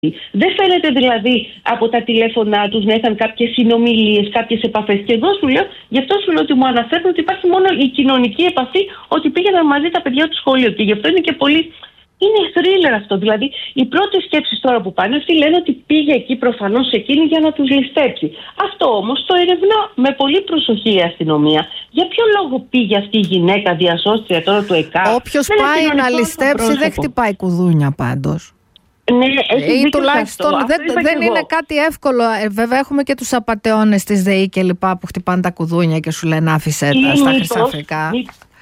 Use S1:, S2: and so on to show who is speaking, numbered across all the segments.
S1: Δεν φαίνεται δηλαδή από τα τηλέφωνά τους να είχαν κάποιες συνομιλίες, κάποιες επαφές. Και εδώ σου λέω, γι' αυτό σου λέω ότι μου αναφέρουν ότι υπάρχει μόνο η κοινωνική επαφή, ότι πήγαιναν μαζί τα παιδιά του σχολείου. Και γι' αυτό είναι και πολύ. Είναι θρίλερ αυτό. Δηλαδή, οι πρώτες σκέψεις τώρα που πάνε, αυτοί λένε ότι πήγε εκεί προφανώς εκείνη για να τους ληστέψει. Αυτό όμως το ερευνά με πολύ προσοχή η αστυνομία. Για ποιο λόγο πήγε αυτή η γυναίκα διασώστρια τώρα του ΕΚΑ?
S2: Όποιος πάει να ληστέψει δεν χτυπάει κουδούνια πάντως.
S1: Ναι,
S2: ή τουλάχιστον δεν είναι κάτι εύκολο. Βέβαια, έχουμε και τους απατεώνες της ΔΕΗ και λοιπά που χτυπάνε τα κουδούνια και σου λένε άφησέ τα στα χρυσαφρικά.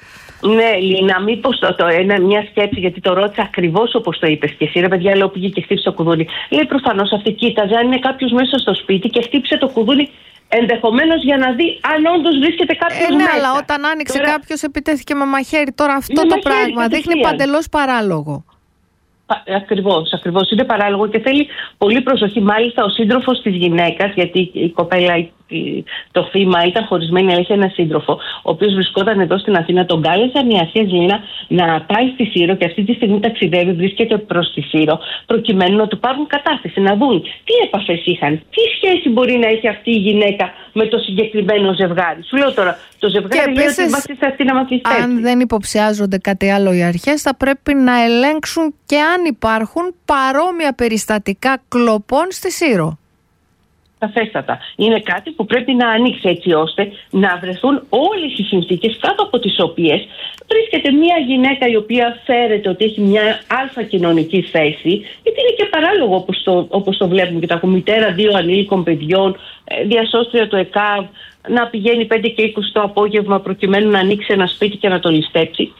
S1: Ναι, Λίνα, μήπως μια σκέψη, γιατί το ρώτησα ακριβώς όπως το είπες και εσύ, ρε παιδιά, λέω πήγε και χτύπησε το κουδούνι. Λέει προφανώς αυτή κοίταζε αν είναι κάποιος μέσα στο σπίτι και χτύπησε το κουδούνι, ενδεχομένως για να δει αν όντως βρίσκεται κάποιος μέσα.
S2: Ναι, αλλά όταν άνοιξε κάποιος επιτέθηκε με μαχαίρι. Τώρα αυτό το πράγμα δείχνει παντελώς παράλογο.
S1: Ακριβώς. Είναι παράλογο και θέλει πολύ προσοχή. Μάλιστα, ο σύντροφος της γυναίκας, γιατί η κοπέλα, το θύμα ήταν χωρισμένη, αλλά είχε ένα σύντροφο, ο οποίος βρισκόταν εδώ στην Αθήνα, τον κάλεσαν οι αρχές, Λίνα, να πάει στη Σύρο και αυτή τη στιγμή ταξιδεύει, βρίσκεται προς τη Σύρο, προκειμένου να του πάρουν κατάσταση, να δουν τι επαφές είχαν, τι σχέση μπορεί να έχει αυτή η γυναίκα με το συγκεκριμένο ζευγάρι. Σου λέω τώρα, το ζευγάρι λέει ότι βασίζεται αυτή να μας ληστέψει.
S2: Αν δεν υποψιάζονται κάτι άλλο οι αρχές, θα πρέπει να ελέγξουν και αν υπάρχουν παρόμοια περιστατικά κλοπών στη Σύρο.
S1: Σαφέστατα. Είναι κάτι που πρέπει να ανοίξει έτσι ώστε να βρεθούν όλες οι συνθήκες κάτω από τις οποίες βρίσκεται μια γυναίκα η οποία φέρεται ότι έχει μια αλφα κοινωνική θέση, γιατί είναι και παράλογο όπως το βλέπουμε και τα μητέρα 2 ανήλικων παιδιών, διασώστρια του ΕΚΑΒ, να πηγαίνει 5 και 20 το απόγευμα προκειμένου να ανοίξει ένα σπίτι και να το ληστέψει.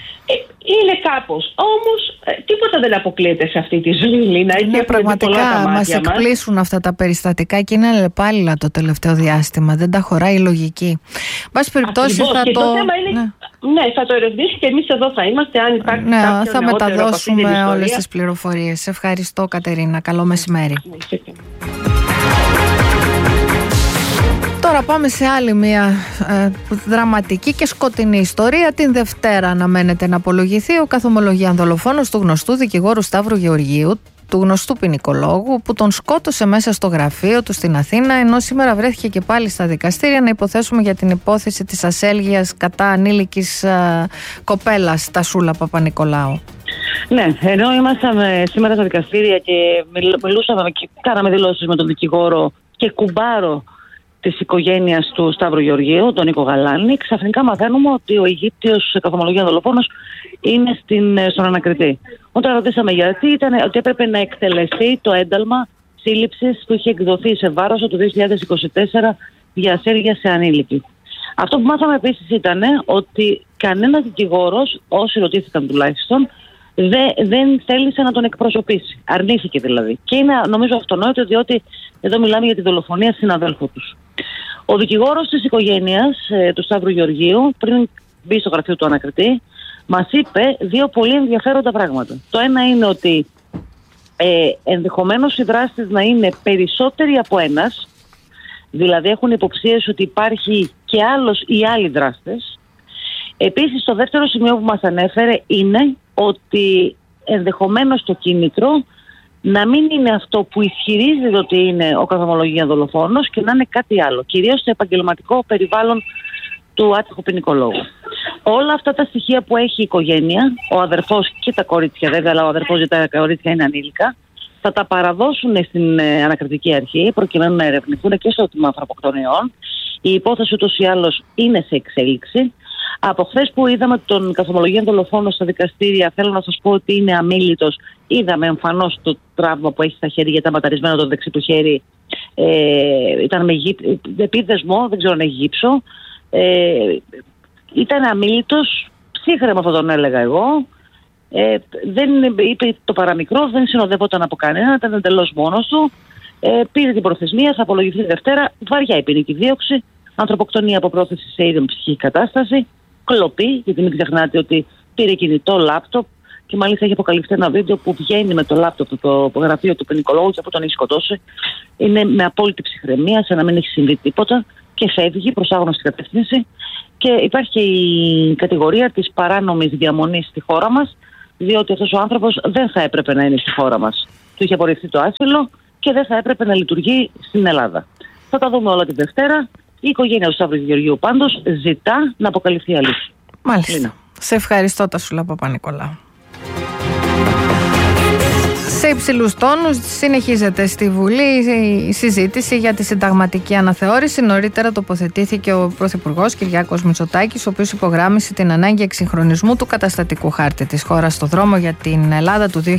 S1: Είναι κάπως. Όμως τίποτα δεν αποκλείεται σε αυτή τη ζωή, Λίνα.
S2: Ναι, πραγματικά μας εκπλήσουν αυτά τα περιστατικά και είναι αλλεπάλληλα το τελευταίο διάστημα. Δεν τα χωράει η λογική. Μπας περιπτώσει θα
S1: το θέμα είναι, ναι, θα το ερευνήσει και εμείς εδώ θα είμαστε. Αν υπάρχει κάποιο
S2: θα μεταδώσουμε όλες τις πληροφορίες. Ευχαριστώ, Κατερίνα. Καλό μεσημέρι. Τώρα πάμε σε άλλη μια δραματική και σκοτεινή ιστορία. Την Δευτέρα αναμένεται να απολογηθεί ο καθομολογιαν δολοφόνος του γνωστού δικηγόρου Σταύρου Γεωργίου, του γνωστού ποινικολόγου, που τον σκότωσε μέσα στο γραφείο του στην Αθήνα, ενώ σήμερα βρέθηκε και πάλι στα δικαστήρια, να υποθέσουμε για την υπόθεση της ασέλγειας κατά ανήλικης κοπέλας, Τασούλα Παπα-Νικολάου.
S3: Ναι, ενώ ήμασταν σήμερα στα δικαστήρια και μιλούσαμε και κάναμε δηλώσεις με τον δικηγόρο και κουμπάρο της οικογένειας του Σταύρου Γεωργίου, τον Νίκο Γαλάνη, ξαφνικά μαθαίνουμε ότι ο Αιγύπτιος καθομολογιαν δολοφόνος είναι στον ανακριτή. Όταν ρωτήσαμε γιατί, ήταν ότι έπρεπε να εκτελεστεί το ένταλμα σύλληψης που είχε εκδοθεί σε βάρος το 2024 για ασέλγεια σε ανήλικη. Αυτό που μάθαμε επίσης ήταν ότι κανένας δικηγόρος, όσοι ρωτήθηκαν τουλάχιστον, δεν θέλησε να τον εκπροσωπήσει. Αρνήθηκε δηλαδή. Και είναι νομίζω αυτονόητο, διότι εδώ μιλάμε για τη δολοφονία συναδέλφου τους. Ο δικηγόρος της οικογένειας του Σταύρου Γεωργίου, πριν μπει στο γραφείο του ανακριτή, μας είπε 2 πολύ ενδιαφέροντα πράγματα. Το ένα είναι ότι ενδεχομένως οι δράστες να είναι περισσότεροι από ένας, δηλαδή έχουν υποψίες ότι υπάρχει και άλλος ή άλλοι δράστες. Επίσης, το δεύτερο σημείο που μας ανέφερε είναι ότι ενδεχομένως το κίνητρο να μην είναι αυτό που ισχυρίζεται ότι είναι ο καθομολογιαν δολοφόνος και να είναι κάτι άλλο, κυρίως στο επαγγελματικό περιβάλλον του άτυχου ποινικολόγου. Όλα αυτά τα στοιχεία που έχει η οικογένεια, ο αδερφός και τα κορίτσια βέβαια, αλλά ο αδερφός και τα κορίτσια είναι ανήλικα, θα τα παραδώσουν στην ανακριτική αρχή προκειμένου να ερευνηθούν και στο τμήμα ανθρωποκτονιών. Η υπόθεση ούτως ή άλλως είναι σε εξέλιξη. Από χθες που είδαμε τον καθομολογιαν δολοφόνο στα δικαστήρια, θέλω να σας πω ότι είναι αμίλητος. Είδαμε εμφανώς το τραύμα που έχει στα χέρια, γιατί ήταν ματαρισμένο το δεξί του χέρι. Ήταν με επίδεσμο, δεν ξέρω αν έχει γύψο. Ήταν αμίλητος, ψύχρεμο θα τον έλεγα εγώ. Δεν είπε το παραμικρό, δεν συνοδεύονταν από κανένα, ήταν εντελώς μόνος του. Πήρε την προθεσμία, θα απολογηθεί Δευτέρα. Βαριά η ποινική δίωξη. Ανθρωποκτονία από πρόθεση σε είδη ψυχική κατάσταση. Κλοπή, γιατί μην ξεχνάτε ότι πήρε κινητό, λάπτοπ και μάλιστα έχει αποκαλυφθεί ένα βίντεο που βγαίνει με το λάπτοπ το γραφείο του ποινικολόγου και από τον έχει σκοτώσει. Είναι με απόλυτη ψυχραιμία, σαν να μην έχει συμβεί τίποτα και φεύγει προς άγνωστη κατεύθυνση. Και υπάρχει και η κατηγορία της παράνομης διαμονής στη χώρα μας διότι αυτός ο άνθρωπος δεν θα έπρεπε να είναι στη χώρα μας. Του είχε απορριφθεί το άσυλο και δεν θα έπρεπε να λειτουργεί στην Ελλάδα. Θα τα δούμε όλα τη Δευτέρα. Η οικογένεια του Σταύρου Γεωργίου πάντως ζητά να αποκαλυφθεί η αλήθεια.
S2: Μάλιστα.
S3: Λίνα.
S2: Σε ευχαριστώ, Τασούλα Παπα-Νικολάου. Σε υψηλούς τόνους συνεχίζεται στη Βουλή η συζήτηση για τη συνταγματική αναθεώρηση. Νωρίτερα τοποθετήθηκε ο Πρωθυπουργός Κυριάκος Μητσοτάκης, ο οποίος υπογράμμισε την ανάγκη εξυγχρονισμού του καταστατικού χάρτη της χώρας στο δρόμο για την Ελλάδα του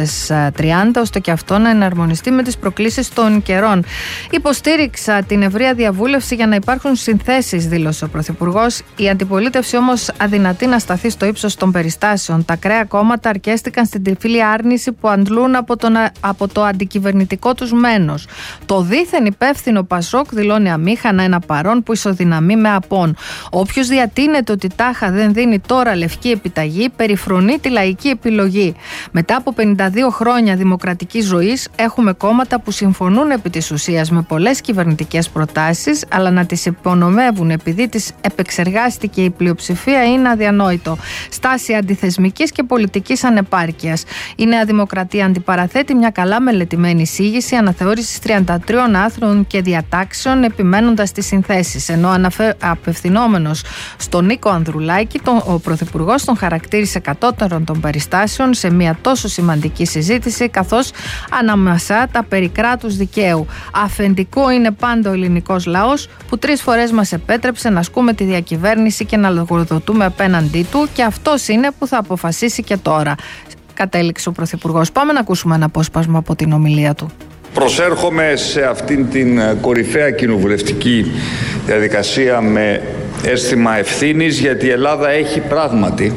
S2: 2030, ώστε και αυτό να εναρμονιστεί με τις προκλήσεις των καιρών. Υποστήριξα την ευρεία διαβούλευση για να υπάρχουν συνθέσεις, δήλωσε ο Πρωθυπουργός. Η αντιπολίτευση όμως αδυνατεί να σταθεί στο ύψος των περιστάσεων. Τα ακραία κόμματα αρκέστηκαν στην τυφλή άρνηση που αντλούν από το αντικυβερνητικό τους μένος. Το δίθεν υπεύθυνο Πασόκ δηλώνει αμήχανα ένα παρόν που ισοδυναμεί με απόν. Όποιος διατείνεται ότι τάχα δεν δίνει τώρα λευκή επιταγή, περιφρονεί τη λαϊκή επιλογή. Μετά από 52 χρόνια δημοκρατικής ζωής, έχουμε κόμματα που συμφωνούν επί της ουσίας με πολλές κυβερνητικές προτάσεις, αλλά να τις υπονομεύουν επειδή τις επεξεργάστηκε η πλειοψηφία είναι αδιανόητο. Στάση αντιθεσμικής και πολιτικής ανεπάρκειας. Η Νέα Δημοκρατία αντιπαραθέτει μια καλά μελετημένη εισήγηση αναθεώρησης 33 άρθρων και διατάξεων, επιμένοντας τις συνθέσεις. Ενώ απευθυνόμενος στον Νίκο Ανδρουλάκη, ο Πρωθυπουργός τον χαρακτήρισε κατώτερον των περιστάσεων σε μια τόσο σημαντική συζήτηση, καθώς αναμασά τα περί κράτους δικαίου. Αφεντικό είναι πάντα ο ελληνικός λαός, που 3 φορές μας επέτρεψε να ασκούμε τη διακυβέρνηση και να λογοδοτούμε απέναντί του, και αυτός είναι που θα αποφασίσει και τώρα. Κατέληξε ο Πρωθυπουργός. Πάμε να ακούσουμε ένα απόσπασμα από την ομιλία του.
S4: Προσέρχομαι σε αυτήν την κορυφαία κοινοβουλευτική διαδικασία με αίσθημα ευθύνης, γιατί η Ελλάδα έχει πράγματι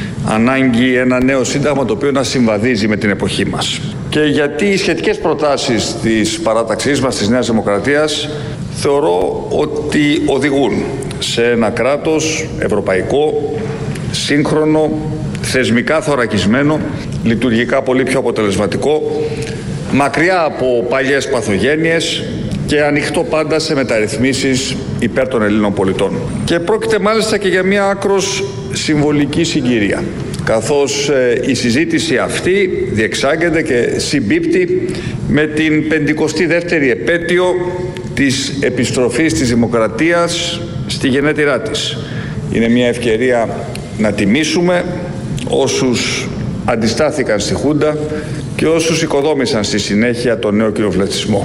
S4: ανάγκη ένα νέο σύνταγμα το οποίο να συμβαδίζει με την εποχή μας. Και γιατί οι σχετικές προτάσεις της παράταξής μας, της Νέας Δημοκρατίας, θεωρώ ότι οδηγούν σε ένα κράτος ευρωπαϊκό, σύγχρονο, θεσμικά θωρακισμένο, λειτουργικά πολύ πιο αποτελεσματικό, μακριά από παλιές παθογένειες και ανοιχτό πάντα σε μεταρρυθμίσεις υπέρ των Ελλήνων πολιτών. Και πρόκειται μάλιστα και για μια άκρως συμβολική συγκυρία, καθώς η συζήτηση αυτή διεξάγεται και συμπίπτει με την 52η επέτειο της επιστροφής της δημοκρατίας στη γενέτειρά της. Είναι μια ευκαιρία να τιμήσουμε όσους αντιστάθηκαν στη Χούντα και όσους οικοδόμησαν στη συνέχεια τον νέο κοινοβουλευτισμό.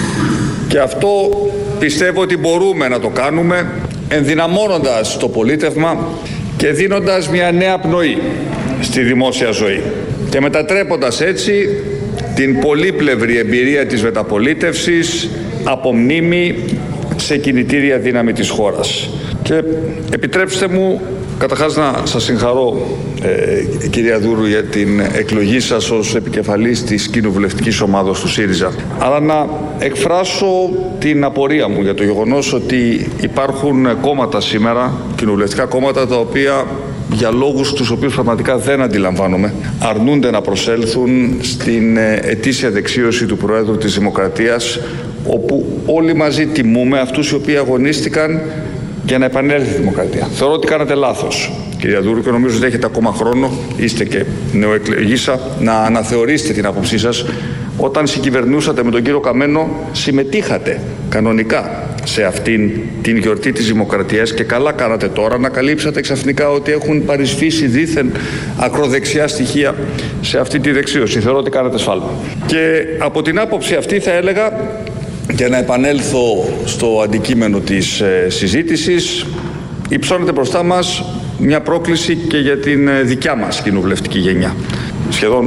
S4: Και αυτό πιστεύω ότι μπορούμε να το κάνουμε ενδυναμώνοντας το πολίτευμα και δίνοντας μια νέα πνοή στη δημόσια ζωή και μετατρέποντας έτσι την πολύπλευρη εμπειρία της μεταπολίτευσης από μνήμη σε κινητήρια δύναμη της χώρας. Και επιτρέψτε μου καταρχάς να σας συγχαρώ, κυρία Δούρου, για την εκλογή σας ως επικεφαλής της κοινοβουλευτικής ομάδας του ΣΥΡΙΖΑ. Αλλά να εκφράσω την απορία μου για το γεγονός ότι υπάρχουν κόμματα σήμερα, κοινοβουλευτικά κόμματα, τα οποία για λόγους τους οποίους πραγματικά δεν αντιλαμβάνομαι, αρνούνται να προσέλθουν στην ετήσια δεξίωση του Προέδρου της Δημοκρατίας, όπου όλοι μαζί τιμούμε αυτούς οι οποίοι αγωνίστηκαν για να επανέλθει η δημοκρατία. Θεωρώ ότι κάνατε λάθος, κυρία Δούρου, και νομίζω ότι έχετε ακόμα χρόνο, είστε και νεοεκλεγήσα, να αναθεωρήσετε την άποψή σας. Όταν συγκυβερνούσατε με τον κύριο Καμένο, συμμετείχατε κανονικά σε αυτήν την γιορτή της δημοκρατίας και καλά κάνατε τώρα να καλύψατε ξαφνικά ότι έχουν παρισφύσει δήθεν ακροδεξιά στοιχεία σε αυτή τη δεξίωση. Θεωρώ ότι κάνατε σφάλμα. Και από την άποψη αυτή θα έλεγα, για να επανέλθω στο αντικείμενο της συζήτησης, υψώνεται μπροστά μας μια πρόκληση και για την δικιά μας κοινοβουλευτική γενιά. Σχεδόν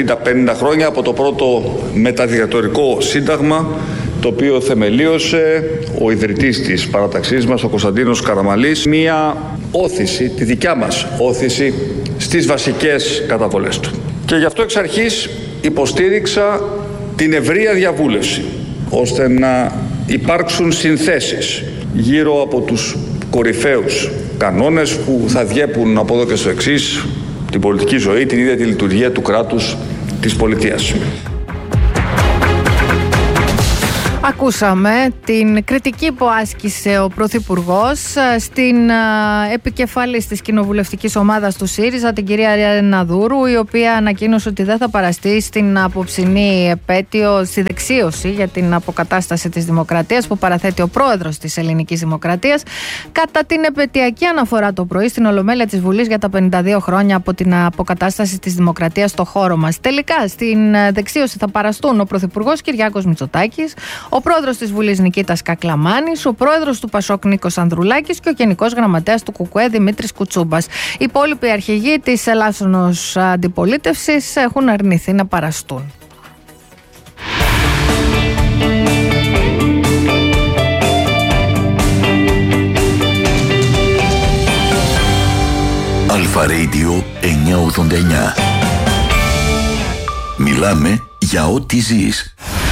S4: 50 χρόνια από το πρώτο μεταδικτατορικό σύνταγμα, το οποίο θεμελίωσε ο ιδρυτής της παράταξής μας, ο Κωνσταντίνος Καραμανλής, μια όθηση, τη δικιά μας όθηση, στις βασικές καταβολές του. Και γι' αυτό εξ αρχής υποστήριξα την ευρεία διαβούλευση, ώστε να υπάρξουν συνθέσεις γύρω από τους κορυφαίους κανόνες που θα διέπουν από εδώ και στο εξής την πολιτική ζωή, την ίδια τη λειτουργία του κράτους, της πολιτείας.
S2: Ακούσαμε την κριτική που άσκησε ο Πρωθυπουργός στην επικεφαλής της κοινοβουλευτικής ομάδας του ΣΥΡΙΖΑ, την κυρία Ριάννα Δούρου, η οποία ανακοίνωσε ότι δεν θα παραστεί στην απόψινή επέτειο, στη δεξίωση για την αποκατάσταση της δημοκρατίας που παραθέτει ο πρόεδρος της Ελληνικής Δημοκρατίας, κατά την επετειακή αναφορά το πρωί στην Ολομέλεια της Βουλής για τα 52 χρόνια από την αποκατάσταση της δημοκρατίας στο χώρο μας. Τελικά στην δεξίωση θα παραστούν ο Πρωθυπουργός Κυριάκος Μητσοτάκης, ο πρόεδρος της Βουλής Νικήτας Κακλαμάνης, ο πρόεδρος του ΠΑΣΟΚ Νίκος Ανδρουλάκης και ο γενικός γραμματέας του ΚΚΕ Δημήτρης Κουτσούμπας. Οι υπόλοιποι αρχηγοί της ελάσσονος αντιπολίτευσης έχουν αρνηθεί να παραστούν.
S5: Αλφα Radio 989. Μιλάμε για ό,τι ζεις.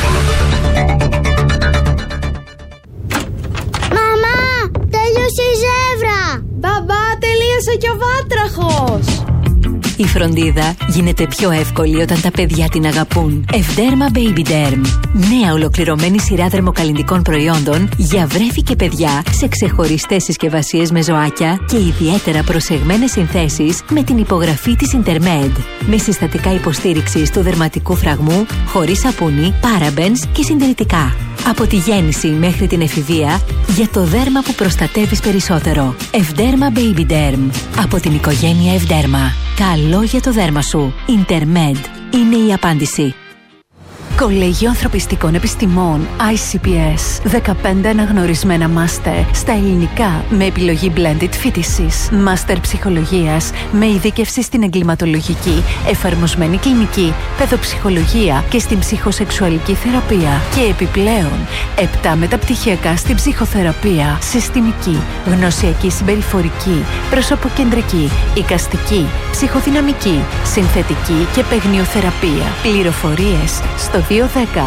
S6: Μαμά, τέλειωσε η ζεύρα.
S7: Μπαμπά, τελείωσε και ο βάτραχος.
S8: Η φροντίδα γίνεται πιο εύκολη όταν τα παιδιά την αγαπούν. Ευδέρμα Baby Derm. Νέα ολοκληρωμένη σειρά δερμοκαλλυντικών προϊόντων για βρέφη και παιδιά σε ξεχωριστές συσκευασίες με ζωάκια και ιδιαίτερα προσεγμένες συνθέσεις με την υπογραφή της Intermed. Με συστατικά υποστήριξης του δερματικού φραγμού, χωρίς σαπούνι, parabens και συντηρητικά. Από τη γέννηση μέχρι την εφηβεία, για το δέρμα που προστατεύεις περισσότερο. Ευδέρμα Baby Derm. Από την οικογένεια Ευδέρμα. Καλό για το δέρμα σου. Intermed είναι η απάντηση.
S9: Κολέγιο Ανθρωπιστικών Επιστημών ICPS. 15 αναγνωρισμένα μάστερ στα ελληνικά με επιλογή blended φοιτησης. Μάστερ ψυχολογίας με ειδίκευση στην εγκληματολογική, εφαρμοσμένη κλινική, παιδοψυχολογία και στην ψυχοσεξουαλική θεραπεία. Και επιπλέον 7 μεταπτυχιακά στην ψυχοθεραπεία, συστημική, γνωσιακή συμπεριφορική, προσωποκεντρική, εικαστική, ψυχοδυναμική, συνθετική και παιγνιοθεραπεία. Πληροφορίες στο 210-645-65-65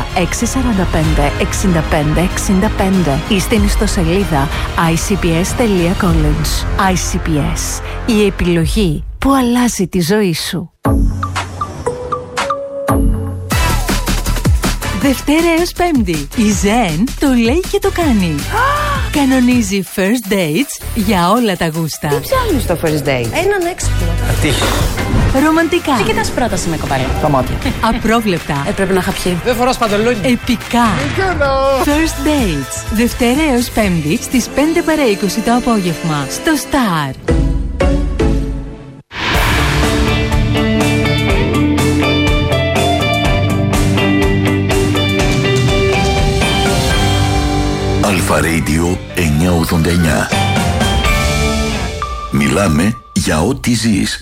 S9: ή στην ιστοσελίδα icps.college. ICPS. Η επιλογή που αλλάζει τη ζωή σου. Δευτέρα έως Πέμπτη. Η Ζεν το λέει και το κάνει. Κανονίζει first dates για όλα τα γούστα.
S10: Τι ψάχνεις στο first date?
S7: Έναν έξυπνο.
S10: Ατύχη.
S9: Ρομαντικά.
S10: Τι κοιτάς πρόταση με κοπέλα? Τα μάτια.
S9: Απρόβλεπτα.
S10: Πρέπει να είχα πιει.
S11: Δεν φοράς παντελόνι.
S9: Επικά. First dates. Δευτέρα έως Πέμπτη στις 5 παρά 20 το απόγευμα. Στο Star.
S5: Αλφα Radio 989. Μιλάμε για ό,τι ζεις.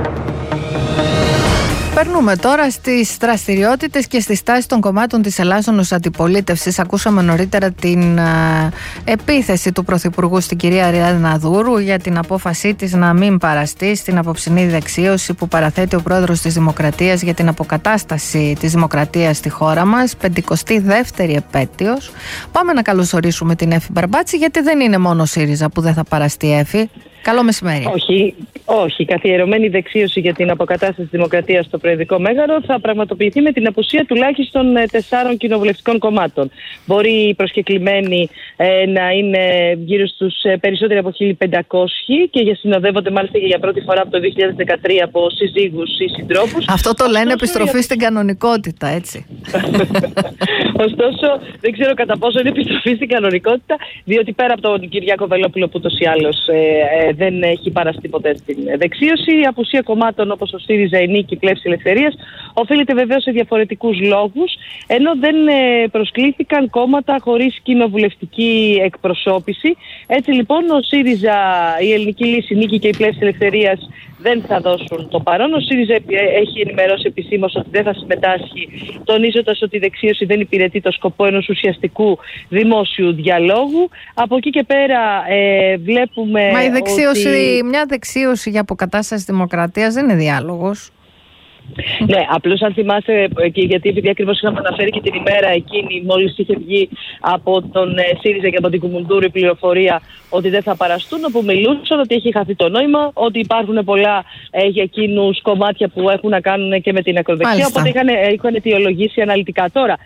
S2: Περνούμε τώρα στις δραστηριότητες και στη στάση των κομμάτων της ελάσσονος αντιπολίτευσης. Ακούσαμε νωρίτερα την επίθεση του Πρωθυπουργού στην κυρία Ριάννα Δούρου για την απόφασή της να μην παραστεί στην απόψινή δεξίωση που παραθέτει ο πρόεδρος της Δημοκρατίας για την αποκατάσταση της δημοκρατίας στη χώρα μας, 52η επέτειος. Πάμε να καλωσορίσουμε την Έφη Μπαρμπάτση, γιατί δεν είναι μόνο ο ΣΥΡΙΖΑ που δεν θα παραστεί, Έφη. Καλό μεσημέρι.
S3: Όχι. Καθιερωμένη δεξίωση για την αποκατάσταση της δημοκρατίας στο Προεδρικό Μέγαρο θα πραγματοποιηθεί με την απουσία τουλάχιστον 4 κοινοβουλευτικών κομμάτων. Μπορεί οι προσκεκλημένοι να είναι γύρω στους περισσότεροι από 1.500 και συνοδεύονται μάλιστα για πρώτη φορά από το 2013 από συζύγους ή συντρόφους.
S2: Αυτό το λένε επιστροφή στην κανονικότητα, έτσι.
S3: Ωστόσο, δεν ξέρω κατά πόσο είναι επιστροφή στην κανονικότητα, διότι πέρα από τον Κυριάκο Βελόπουλο που ούτως ή άλλως δεν έχει παραστεί ποτέ στην δεξίωση, η απουσία κομμάτων όπως ο ΣΥΡΙΖΑ, η Νίκη, η Πλεύση Ελευθερίας οφείλεται βεβαίως σε διαφορετικούς λόγους, ενώ δεν προσκλήθηκαν κόμματα χωρίς κοινοβουλευτική εκπροσώπηση. Έτσι λοιπόν ο ΣΥΡΙΖΑ, η Ελληνική Λύση, η Νίκη και η Πλεύση Ελευθερίας δεν θα δώσουν το παρόν. Ο ΣΥΡΙΖΑ έχει ενημερώσει επισήμως ότι δεν θα συμμετάσχει, τονίζοντας ότι η δεξίωση δεν υπηρετεί το σκοπό ενός ουσιαστικού δημόσιου διαλόγου. Από εκεί και πέρα βλέπουμε.
S2: Μα μια δεξίωση για αποκατάσταση δημοκρατίας δεν είναι διάλογος.
S11: Ναι, απλώς αν θυμάστε, και γιατί επειδή ακριβώς είχαμε αναφέρει και την ημέρα εκείνη, μόλις είχε βγει από τον ΣΥΡΙΖΑ και από την Κουμουνδούρου η πληροφορία ότι δεν θα παραστούν, όπου μιλούσαν ότι έχει χαθεί το νόημα, ότι υπάρχουν πολλά για εκείνους κομμάτια που έχουν να κάνουν και με την ακροδεξιά, οπότε είχαν αιτιολογήσει αναλυτικά. Τώρα,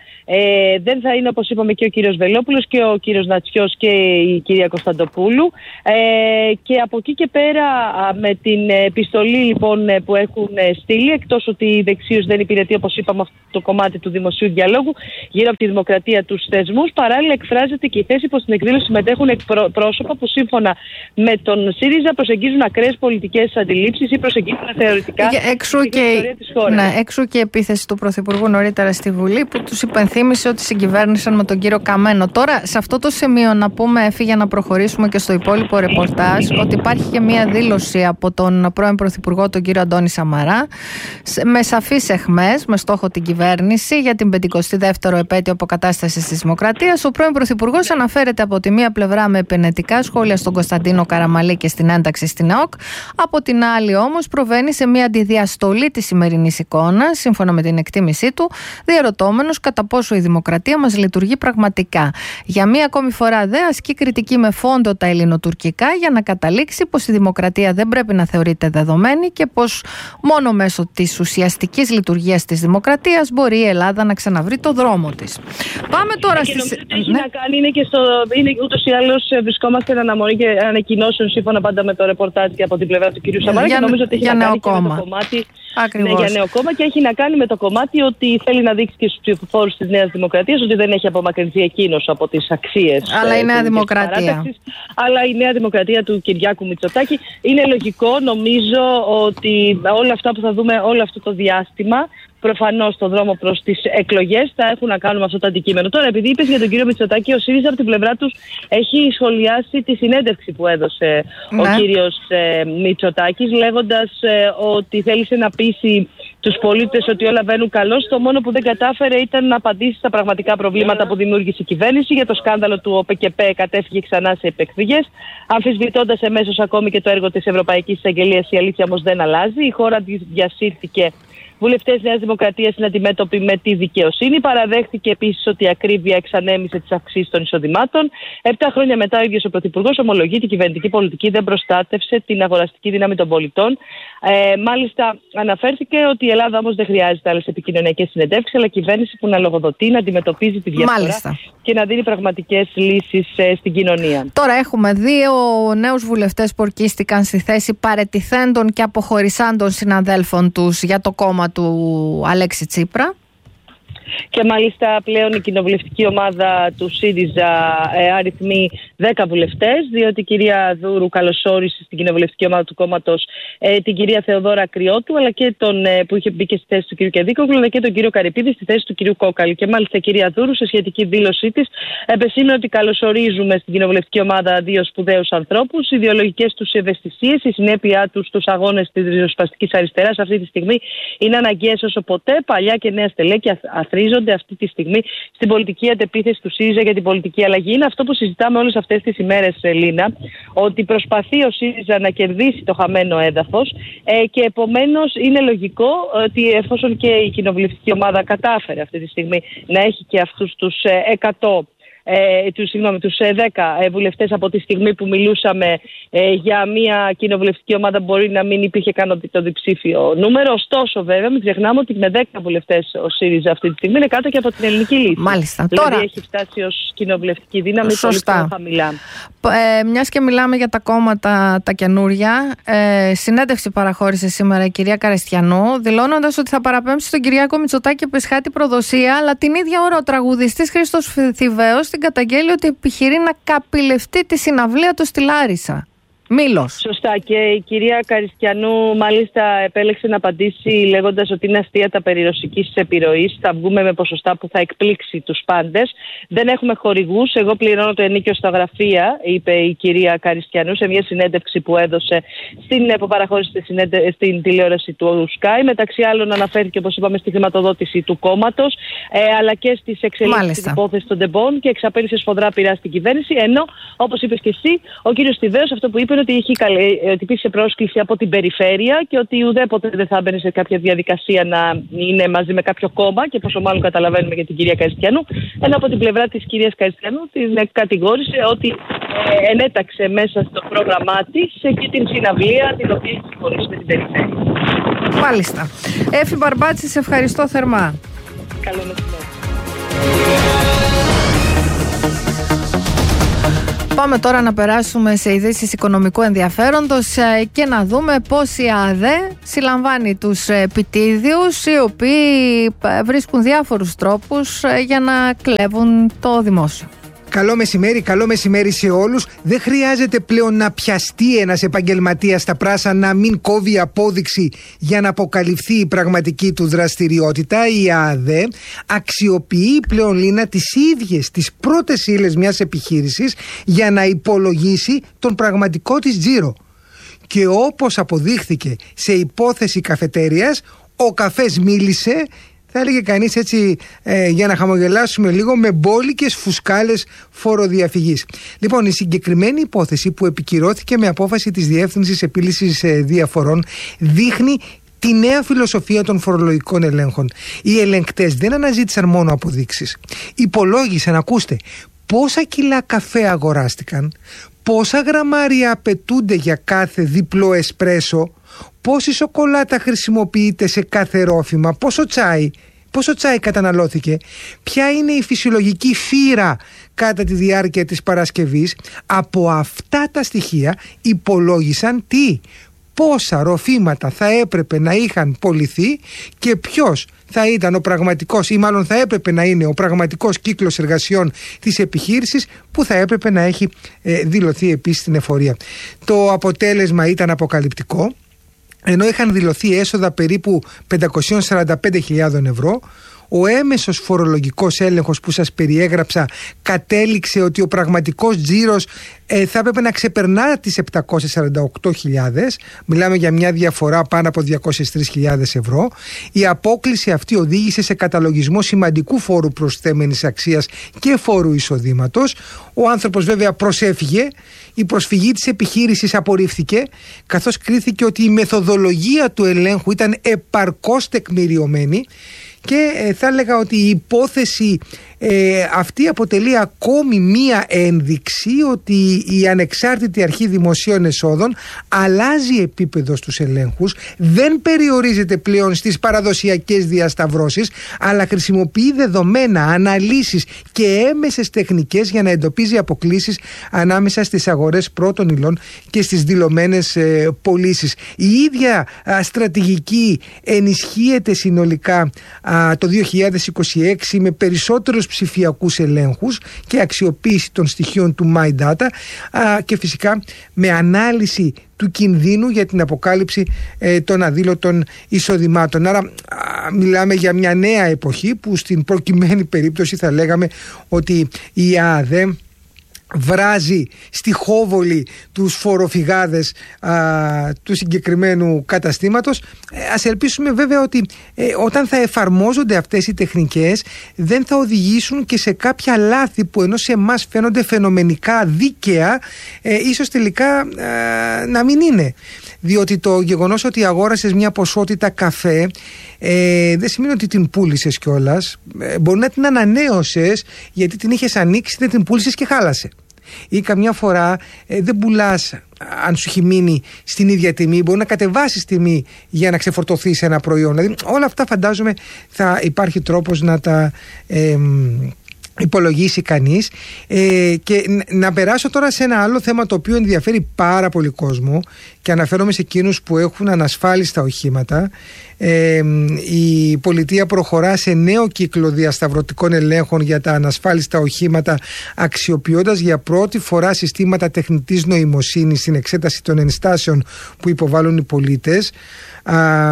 S11: δεν θα είναι, όπως είπαμε, και ο κύριος Βελόπουλος και ο κύριος Νατσιός και η κυρία Κωνσταντοπούλου, και από εκεί και πέρα με την επιστολή λοιπόν που έχουν στείλει, εκτός ότι η δεξίως δεν υπηρετεί, όπως είπαμε, αυτό το κομμάτι του δημοσίου διαλόγου γύρω από τη δημοκρατία, τους θεσμούς, παράλληλα εκφράζεται και η θέση πως στην εκδήλωση συμμετέχουν πρόσωπα που σύμφωνα με τον ΣΥΡΙΖΑ προσεγγίζουν ακραίες πολιτικές αντιλήψεις ή προσεγγίζουν θεωρητικά την ιστορία της χώρας.
S2: Ναι, έξω και η επίθεση του Πρωθυπουργού νωρίτερα στη Βουλή, που τους υπενθύμησε ότι συγκυβέρνησαν με τον κύριο Καμένο. Τώρα, σε αυτό το σημείο να πούμε, για να προχωρήσουμε και στο υπόλοιπο ρεπορτάζ, ότι υπάρχει και μία δήλωση από τον πρώην Πρωθυπουργό, τον κύριο Αντώνη Σαμαρά, με σαφείς αιχμές, με στόχο την κυβέρνηση για την 52η επέτειο αποκατάστασης της Δημοκρατίας. Ο πρώην Πρωθυπουργός αναφέρεται από τη μία πλευρά με επενετικά σχόλια στον Κωνσταντίνο Καραμαλή και στην ένταξη στην ΕΟΚ. Από την άλλη, όμως, προβαίνει σε μία αντιδιαστολή της σημερινής εικόνας, σύμφωνα με την εκτίμησή του, διαρωτώμενος κατά πόσο η δημοκρατία μας λειτουργεί πραγματικά. Για μία ακόμη φορά δε ασκεί κριτική με φόντο τα ελληνοτουρκικά, για να καταλήξει πως η δημοκρατία δεν πρέπει να θεωρείται δεδομένη και πως μόνο μέσω της ουσιαστικής λειτουργίας της δημοκρατίας μπορεί η Ελλάδα να ξαναβρει το δρόμο της. Πάμε τώρα στις...
S11: Έχει να κάνει, είναι ούτως ή άλλως βρισκόμαστε εν αναμονή και ανακοινώσεων, σύμφωνα πάντα με το ρεπορτάζ και από την πλευρά του κ. Σαμαρά, και νομίζω ότι έχει να κάνει και με το κομμάτι.
S2: Ακριβώς.
S11: Για νέο κόμμα, και έχει να κάνει με το κομμάτι ότι θέλει να δείξει και στους ψηφοφόρους της Νέας Δημοκρατίας ότι δεν έχει απομακρυνθεί εκείνος από τις αξίες.
S2: Αλλά η Νέα Δημοκρατία.
S11: Αλλά η Νέα Δημοκρατία του Κυριάκου Μητσοτάκη. Είναι λογικό, νομίζω, ότι όλα αυτά που θα δούμε όλο αυτό το διάστημα, προφανώς στον δρόμο προς τις εκλογές, θα έχουν να κάνουν με αυτό το αντικείμενο. Τώρα, επειδή είπες για τον κύριο Μητσοτάκη, ο ΣΥΡΙΖΑ από την πλευρά τους έχει σχολιάσει τη συνέντευξη που έδωσε ο κύριος Μητσοτάκης, λέγοντας ότι θέλησε να πείσει τους πολίτες ότι όλα βαίνουν καλώς. Το μόνο που δεν κατάφερε ήταν να απαντήσει στα πραγματικά προβλήματα που δημιούργησε η κυβέρνηση. Για το σκάνδαλο του ΟΠΕΚΕΠΕ κατέφυγε ξανά σε επεκδίγες, αμφισβητώντας εμέσως ακόμη και το έργο της Ευρωπαϊκής Εισαγγελίας. Η αλήθεια όμως δεν αλλάζει. Η χώρα διασύρθηκε. Βουλευτές Νέας Δημοκρατίας είναι αντιμέτωποι με τη δικαιοσύνη. Παραδέχθηκε επίσης ότι η ακρίβεια εξανέμισε τις αυξήσεις των εισοδημάτων. 7 χρόνια μετά, ο ίδιος ο Πρωθυπουργός ομολογεί ότι η κυβερνητική πολιτική δεν προστάτευσε την αγοραστική δύναμη των πολιτών. Μάλιστα, αναφέρθηκε ότι η Ελλάδα όμως δεν χρειάζεται άλλες επικοινωνιακές συνεντεύξεις, αλλά κυβέρνηση που να λογοδοτεί, να αντιμετωπίζει τη διαφορά και να δίνει πραγματικές λύσεις στην κοινωνία.
S2: Τώρα έχουμε 2 νέους βουλευτές που ορκίστηκαν στη θέση παρετηθέντων και αποχωρισάντων συναδέλφων τους για το κόμμα του Αλέξη Τσίπρα.
S11: Και μάλιστα πλέον η κοινοβουλευτική ομάδα του ΣΥΡΙΖΑ αριθμεί 10 βουλευτές, διότι η κυρία Δούρου καλωσόρισε στην κοινοβουλευτική ομάδα του κόμματος την κυρία Θεοδόρα Κρυώτου, αλλά και τον που είχε μπει και στη θέση του κυρίου Κεδίκογλου, αλλά και τον κύριο Καρυπίδη στη θέση του κυρίου Κόκαλη. Και μάλιστα η κυρία Δούρου, σε σχετική δήλωσή της, επεσήμενε ότι καλωσορίζουμε στην κοινοβουλευτική ομάδα 2 σπουδαίους ανθρώπους. Οι ιδεολογικές τους ευαισθησίες, η συνέπειά τους στους αγώνες της ριζοσπαστικής αριστεράς αυτή τη στιγμή είναι αναγκαίες όσο ποτέ. Παλιά και νέα στελέχη αθρίζονται αυτή τη στιγμή στην πολιτική αντεπίθεση του ΣΥΡΙΖΑ για την πολιτική αλλαγή. Είναι αυτό που συζητάμε όλες αυτές τις ημέρες, Λίνα, ότι προσπαθεί ο ΣΥΡΙΖΑ να κερδίσει το χαμένο έδαφος και επομένως είναι λογικό ότι εφόσον και η κοινοβουλευτική ομάδα κατάφερε αυτή τη στιγμή να έχει και αυτούς τους 10 βουλευτές από τη στιγμή που μιλούσαμε για μια κοινοβουλευτική ομάδα που μπορεί να μην υπήρχε καν το διψήφιο νούμερο. Ωστόσο, βέβαια, μην ξεχνάμε ότι με 10 βουλευτές ο ΣΥΡΙΖΑ αυτή τη στιγμή είναι κάτω και από την ελληνική λύση.
S2: Μάλιστα.
S11: Δηλαδή
S2: τώρα
S11: έχει φτάσει ως κοινοβουλευτική δύναμη πολύ πιο χαμηλά.
S2: Μιας και μιλάμε για τα κόμματα τα καινούρια, συνέντευξη παραχώρησε σήμερα η κυρία Καριστιανού, δηλώνοντας ότι θα παραπέμψει τον Κυριάκο Μητσοτάκη που εσχάτη προδοσία, αλλά την ίδια ώρα ο τραγουδιστής Χρήστος Θηβαίος την καταγγέλει ότι επιχειρεί να καπηλευτεί τη συναυλία του στη Λάρισα. Μήλος.
S11: Σωστά, και η κυρία Καριστιανού μάλιστα επέλεξε να απαντήσει λέγοντας ότι είναι αστεία τα περί ρωσικής επιρροής. Θα βγούμε με ποσοστά που θα εκπλήξει τους πάντες. Δεν έχουμε χορηγούς. Εγώ πληρώνω το ενίκιο στα γραφεία, είπε η κυρία Καριστιανού σε μια συνέντευξη που έδωσε που παραχώρησε στην τηλεόραση του Sky. Μεταξύ άλλων αναφέρθηκε, όπως είπαμε, στη χρηματοδότηση του κόμματος, αλλά και στις εξελίξεις της υπόθεσης των τεμπών και εξαπέλυσε σφοδρά πειρά στην κυβέρνηση. Ενώ, όπως είπες και εσύ, ο κύριος Θηβαίος αυτό που είπε σημαίνει ότι υπήρξε πρόσκληση από την περιφέρεια και ότι ουδέποτε δεν θα έμπαινε σε κάποια διαδικασία να είναι μαζί με κάποιο κόμμα, και πόσο μάλλον καταλαβαίνουμε για την κυρία Καζιτιανού. Ενώ από την πλευρά της κυρίας Καζιτιανού την κατηγόρησε ότι ενέταξε μέσα στο πρόγραμμά της και την συναυλία την οποία έχει συμφωνήσει με την περιφέρεια.
S2: Μάλιστα. Έφη Μπαρμπάτση, σε ευχαριστώ θερμά.
S11: Καλό μεσημέρι.
S2: Πάμε τώρα να περάσουμε σε ειδήσεις οικονομικού ενδιαφέροντος και να δούμε πώς η ΑΔΕ συλλαμβάνει τους επιτίδιους, οι οποίοι βρίσκουν διάφορους τρόπους για να κλέβουν το δημόσιο.
S12: Καλό μεσημέρι σε όλους. Δεν χρειάζεται πλέον να πιαστεί ένας επαγγελματίας στα πράσα να μην κόβει απόδειξη για να αποκαλυφθεί η πραγματική του δραστηριότητα. Η ΑΔΕ αξιοποιεί πλέον, Λίνα, τις ίδιες τις πρώτες ύλες μιας επιχείρησης για να υπολογίσει τον πραγματικό της τζίρο. Και όπως αποδείχθηκε σε υπόθεση καφετέριας, ο καφές μίλησε, θα έλεγε κανείς έτσι, για να χαμογελάσουμε λίγο, με μπόλικες φουσκάλες φοροδιαφυγής. Λοιπόν, η συγκεκριμένη υπόθεση που επικυρώθηκε με απόφαση της Διεύθυνσης Επίλυσης Διαφορών δείχνει τη νέα φιλοσοφία των φορολογικών ελέγχων. Οι ελεγκτές δεν αναζήτησαν μόνο αποδείξεις. Υπολόγισαν, ακούστε, πόσα κιλά καφέ αγοράστηκαν, πόσα γραμμάρια απαιτούνται για κάθε διπλό εσπρέσο, πόση σοκολάτα χρησιμοποιείται σε κάθε ρόφημα, πόσο τσάι καταναλώθηκε, ποια είναι η φυσιολογική φύρα κατά τη διάρκεια της Παρασκευής. Από αυτά τα στοιχεία υπολόγισαν πόσα ροφήματα θα έπρεπε να είχαν πωληθεί και ποιος θα ήταν ο πραγματικός, ή μάλλον θα έπρεπε να είναι ο πραγματικός κύκλος εργασιών της επιχείρησης που θα έπρεπε να έχει δηλωθεί επίσης στην εφορία. Το αποτέλεσμα ήταν αποκαλυπτικό. Ενώ είχαν δηλωθεί έσοδα περίπου 545.000 ευρώ, ο έμεσος φορολογικός έλεγχος που σας περιέγραψα κατέληξε ότι ο πραγματικός τζίρος θα έπρεπε να ξεπερνά τις 748.000, μιλάμε για μια διαφορά πάνω από 203.000 ευρώ. Η απόκλιση αυτή οδήγησε σε καταλογισμό σημαντικού φόρου προσθέμενης αξίας και φόρου εισοδήματος. Ο άνθρωπος βέβαια προσέφυγε, η προσφυγή της επιχείρησης απορρίφθηκε, καθώς κρίθηκε ότι η μεθοδολογία του ελέγχου ήταν επαρκώς τεκμηριωμένη. Και θα έλεγα ότι η υπόθεση αυτή αποτελεί ακόμη μία ένδειξη ότι η Ανεξάρτητη Αρχή Δημοσίων Εσόδων αλλάζει επίπεδο στους ελέγχους, δεν περιορίζεται πλέον στις παραδοσιακές διασταυρώσεις, αλλά χρησιμοποιεί δεδομένα, αναλύσεις και έμεσες τεχνικές για να εντοπίζει αποκλίσεις ανάμεσα στις αγορές πρώτων υλών και στις δηλωμένες πωλήσεις. Η ίδια στρατηγική ενισχύεται συνολικά το 2026 με περισσότερους ψηφιακούς ελέγχους και αξιοποίηση των στοιχείων του My Data και φυσικά με ανάλυση του κινδύνου για την αποκάλυψη των αδήλωτων εισοδημάτων. Άρα μιλάμε για μια νέα εποχή που στην προκειμένη περίπτωση θα λέγαμε ότι η ΑΔΕ βράζει στη χόβολη τους φοροφυγάδες του συγκεκριμένου καταστήματος. Ας ελπίσουμε βέβαια ότι όταν θα εφαρμόζονται αυτές οι τεχνικές δεν θα οδηγήσουν και σε κάποια λάθη που ενώ σε εμάς φαίνονται φαινομενικά δίκαια, ίσως τελικά να μην είναι. Διότι το γεγονός ότι αγόρασες μια ποσότητα καφέ δεν σημαίνει ότι την πούλησες κιόλας. Μπορεί να την ανανέωσες γιατί την είχες ανοίξει, δεν την πούλησες και χάλασε. Ή καμιά φορά δεν πουλάς αν σου έχει μείνει στην ίδια τιμή, μπορεί να κατεβάσεις τιμή για να ξεφορτωθείς ένα προϊόν. Δηλαδή όλα αυτά φαντάζομαι θα υπάρχει τρόπος να τα υπολογίσει κανείς. Και να περάσω τώρα σε ένα άλλο θέμα το οποίο ενδιαφέρει πάρα πολύ κόσμο και αναφέρομαι σε εκείνους που έχουν ανασφάλιστα οχήματα. Η πολιτεία προχωρά σε νέο κύκλο διασταυρωτικών ελέγχων για τα ανασφάλιστα οχήματα, αξιοποιώντας για πρώτη φορά συστήματα τεχνητής νοημοσύνης στην εξέταση των ενστάσεων που υποβάλλουν οι πολίτες.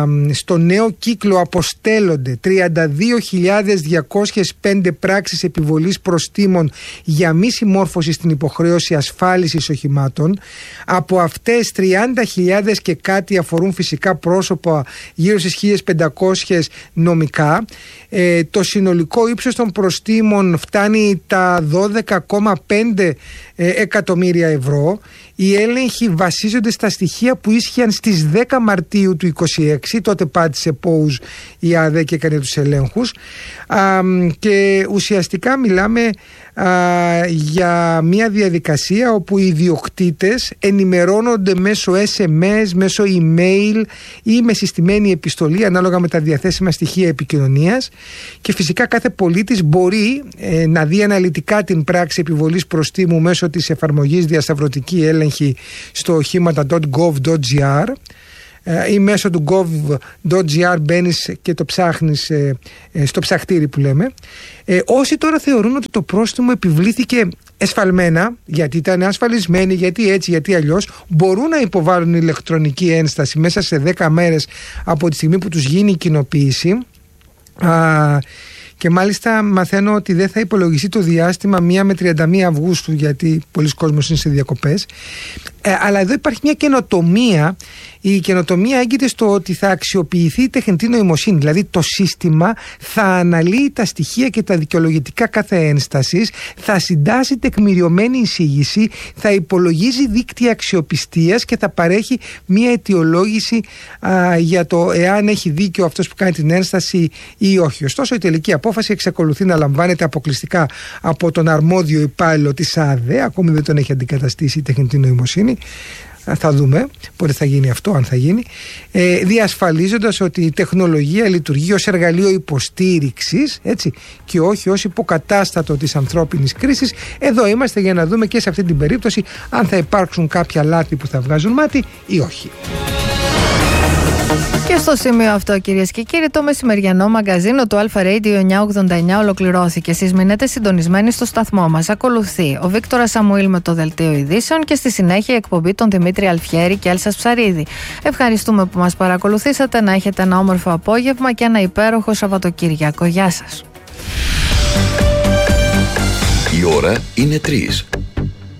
S12: Στο νέο κύκλο αποστέλλονται 32.205 πράξεις επιβολής επιβολής προστίμων για μη συμμόρφωση στην υποχρέωση ασφάλισης οχημάτων. Από αυτές 30.000 και κάτι αφορούν φυσικά πρόσωπα, γύρω στις 1.500 νομικά. Το συνολικό ύψος των προστίμων φτάνει τα 12,5 εκατομμύρια ευρώ. Οι έλεγχοι βασίζονται στα στοιχεία που ίσχυαν στις 10 Μαρτίου του 2026. Τότε πάτησε πόους η ΑΔΕ και έκανε τους ελέγχους. Και ουσιαστικά μιλάμε για μια διαδικασία όπου οι ιδιοκτήτες ενημερώνονται μέσω SMS, μέσω email ή με συστημένη επιστολή ανάλογα με τα διαθέσιμα στοιχεία επικοινωνίας, και φυσικά κάθε πολίτης μπορεί να δει αναλυτικά την πράξη επιβολής προστίμου μέσω της εφαρμογής διασταυρωτική έλεγχη στο οχήματα.gov.gr ή μέσω του gov.gr μπαίνεις και το ψάχνεις στο ψαχτήρι που λέμε. Όσοι τώρα θεωρούν ότι το πρόστιμο επιβλήθηκε εσφαλμένα, γιατί ήταν ασφαλισμένοι, γιατί έτσι, γιατί αλλιώς, μπορούν να υποβάλουν ηλεκτρονική ένσταση μέσα σε 10 μέρες από τη στιγμή που τους γίνει η κοινοποίηση. Και μάλιστα μαθαίνω ότι δεν θα υπολογιστεί το διάστημα 1 με 31 Αυγούστου, γιατί πολλοί κόσμος είναι σε διακοπές. Αλλά εδώ υπάρχει μια καινοτομία. Η καινοτομία έγκυται στο ότι θα αξιοποιηθεί η τεχνητή νοημοσύνη. Δηλαδή το σύστημα θα αναλύει τα στοιχεία και τα δικαιολογητικά κάθε ένστασης, θα συντάσσει τεκμηριωμένη εισήγηση, θα υπολογίζει δίκτυα αξιοπιστίας και θα παρέχει μια αιτιολόγηση για το εάν έχει δίκιο αυτός που κάνει την ένσταση ή όχι. Ωστόσο, η τελική απόφαση εξακολουθεί να λαμβάνεται αποκλειστικά από τον αρμόδιο υπάλληλο της ΑΔΕ. Ακόμη δεν τον έχει αντικαταστήσει η τεχνητή νοημοσύνη. Θα δούμε πότε θα γίνει αυτό, αν θα γίνει, διασφαλίζοντας ότι η τεχνολογία λειτουργεί ως εργαλείο υποστήριξης, έτσι, και όχι ως υποκατάστατο της ανθρώπινης κρίσης. Εδώ είμαστε για να δούμε και σε αυτή την περίπτωση αν θα υπάρξουν κάποια λάθη που θα βγάζουν μάτι ή όχι.
S2: Και στο σημείο αυτό, κυρίες και κύριοι, το μεσημεριανό μαγκαζίνο του Αλφα Radio 989 ολοκληρώθηκε. Εσείς μείνετε συντονισμένοι στο σταθμό μας. Ακολουθεί ο Βίκτορας Σαμουήλ με το δελτίο ειδήσεων και στη συνέχεια η εκπομπή των Δημήτρη Αλφιέρη και Έλσας Ψαρίδη. Ευχαριστούμε που μας παρακολουθήσατε. Να έχετε ένα όμορφο απόγευμα και ένα υπέροχο Σαββατοκύριακο. Γεια σας.
S5: Η ώρα είναι 3.